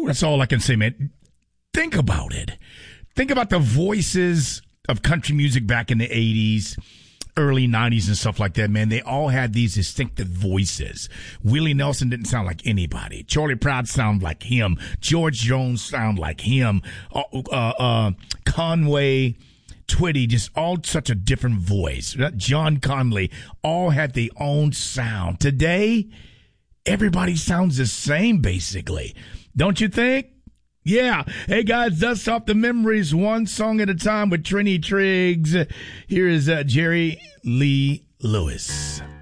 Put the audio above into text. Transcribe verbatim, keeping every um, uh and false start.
Whew, that's all I can say, man. Think about it. Think about the voices of country music back in the eighties, early nineties and stuff like that, man. They all had these distinctive voices. Willie Nelson didn't sound like anybody. Charlie Pride sounded like him. George Jones sounded like him. Uh, uh, uh, Conway Twitty, just all such a different voice. John Conley, all had their own sound. Today, everybody sounds the same, basically. Don't you think? Yeah. Hey, guys, dust off the memories one song at a time with Trini Triggs. Here is uh, Jerry Lee Lewis.